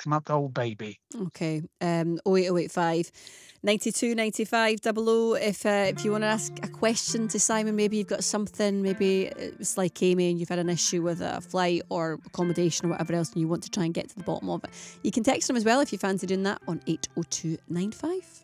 6-month-old baby. Okay. 08085 92 95 00. If you want to ask a question to Simon, maybe you've got something, maybe it's like Amy and you've had an issue with a flight or accommodation or whatever else and you want to try and get to the bottom of it, you can text him as well if you fancy doing that on 80295.